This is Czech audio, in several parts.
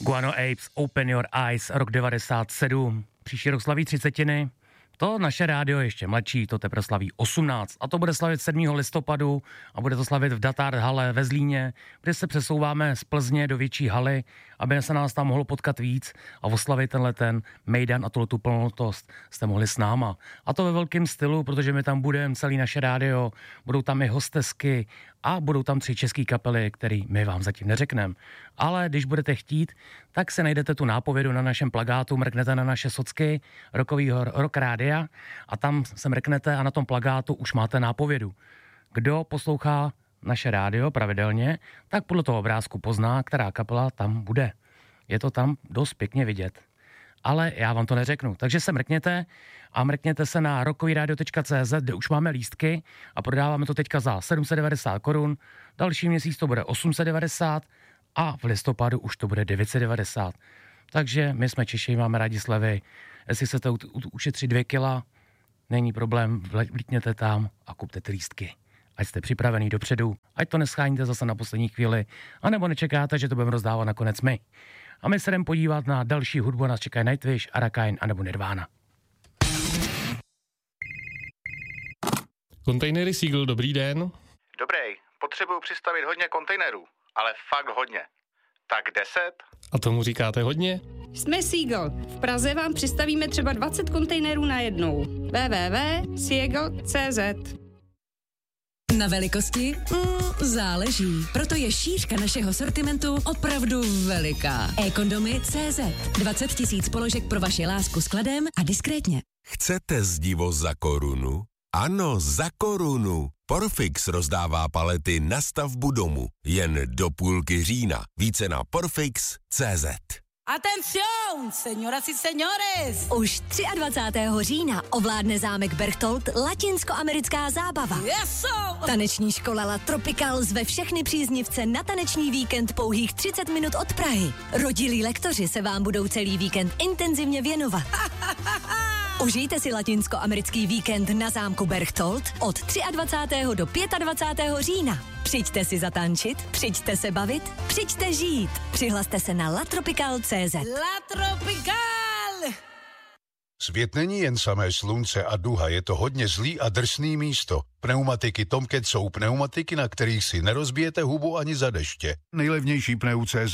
Guano Apes, Open Your Eyes, rok 97. Příští rok slaví 30. To naše rádio ještě mladší, to teprve slaví 18. A to bude slavit 7. listopadu a bude to slavit v Datard hale ve Zlíně, kde se přesouváme z Plzně do větší haly, aby se nás tam mohlo potkat víc a oslavit ten mejdan a tu plnotost jste mohli s náma. A to ve velkém stylu, protože my tam budeme celý naše rádio, budou tam i hostesky a budou tam 3 český kapely, který my vám zatím neřekneme. Ale když budete chtít, tak se najdete tu nápovědu na našem plagátu, mrknete na naše socky rokovýho rock rádia a tam se mrknete a na tom plagátu už máte nápovědu. Kdo poslouchá naše rádio pravidelně, tak podle toho obrázku pozná, která kapela tam bude. Je to tam dost pěkně vidět. Ale já vám to neřeknu. Takže se mrkněte a mrkněte se na rockovyradio.cz, kde už máme lístky a prodáváme to teďka za 790 korun. Další měsíc to bude 890 a v listopadu už to bude 990. Takže my jsme Češi, máme rádi slevy. Jestli chcete ušetřit 2 kila, není problém, vlítněte tam a kupte ty lístky. Ať jste připravený dopředu, ať to nescháníte zase na poslední chvíli, anebo nečekáte, že to budeme rozdávat nakonec my. A my se jdeme podívat na další hudbu, nás čekají Nightwish, Arakain anebo Nirvana. Kontejnery Seagull, dobrý den. Dobrý, potřebuju přistavit hodně kontejnerů, ale fakt hodně. Tak 10? A tomu říkáte hodně? Jsme Seagull. V Praze vám přistavíme třeba 20 kontejnerů najednou. www.seagull.cz. Na velikosti? Záleží. Proto je šířka našeho sortimentu opravdu veliká. eKondomy.cz 20 000 položek pro vaši lásku skladem a diskrétně. Chcete zdivo za korunu? Ano, za korunu. Porfix rozdává palety na stavbu domu. Jen do půlky října. Více na porfix.cz. Atención, señoras y señores! Už 23. října ovládne zámek Berchtold latinskoamerická zábava. Eso! Taneční škola La Tropical zve všechny příznivce na taneční víkend pouhých 30 minut od Prahy. Rodilí lektoři se vám budou celý víkend intenzivně věnovat. Užijte si latinskoamerický víkend na zámku Berchtold od 23. do 25. října. Přijďte si zatančit, přijďte se bavit, přijďte žít. Přihlaste se na latropical.cz. La Tropical! Svět není jen samé slunce a duha, je to hodně zlý a drsný místo. Pneumatiky Tomcat jsou pneumatiky, na kterých si nerozbijete hubu ani za deště. Nejlevnější pneu.cz.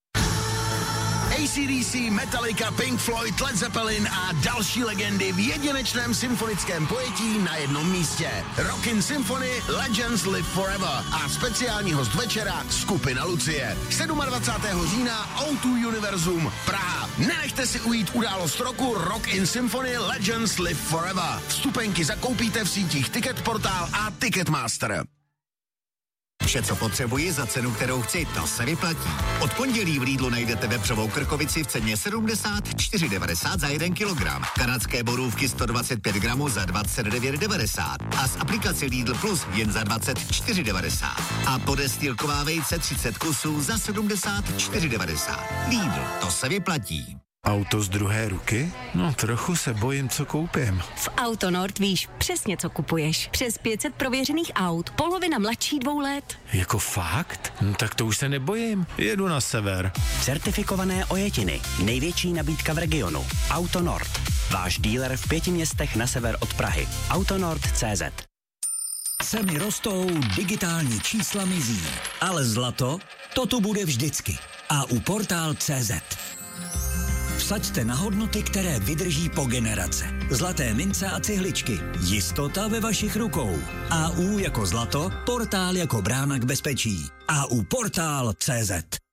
AC/DC, Metallica, Pink Floyd, Led Zeppelin a další legendy v jedinečném symfonickém pojetí na jednom místě. Rockin' Symphony Legends Live Forever a speciální host večera skupina Lucie. 27. října O2 Univerzum Praha. Nenechte si ujít událost roku Rockin' Symphony Legends Live Forever. Vstupenky zakoupíte v sítích Ticketportal a Ticketmaster. Vše, co potřebuji za cenu, kterou chci, to se vyplatí. Od pondělí v Lidlu najdete vepřovou krkovici v ceně 74,90 za 1 kilogram. Kanadské borůvky 125 gramů za 29,90 a z aplikace Lidl Plus jen za 24,90. A podestýlková vejce 30 kusů za 74,90. Lidl, to se vyplatí. Auto z druhé ruky? No, trochu se bojím, co koupím. V AutoNord víš přesně, co kupuješ. Přes 500 prověřených aut, polovina mladší 2 let. Jako fakt? No, tak to už se nebojím. Jedu na sever. Certifikované ojetiny. Největší nabídka v regionu. AutoNord. Váš dealer v 5 městech na sever od Prahy. AutoNord.cz. Ceny rostou, digitální čísla mizí. Ale zlato, to tu bude vždycky. A u Portál.cz. Vsaďte na hodnoty, které vydrží po generace. Zlaté mince a cihličky. Jistota ve vašich rukou. AU jako zlato, Portál jako brána k bezpečí. AU Portál.cz.